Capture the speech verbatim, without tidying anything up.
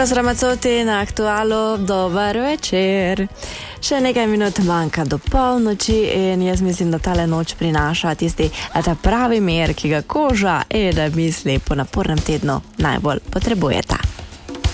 Jutro Ramazzotti na Aktualu, dober večer. Še nekaj minut manjka do polnoči in jaz mislim, da tale noč prinaša tisti ta pravi mir, ki ga koža in misli po napornem tednu najbolj potrebujeta.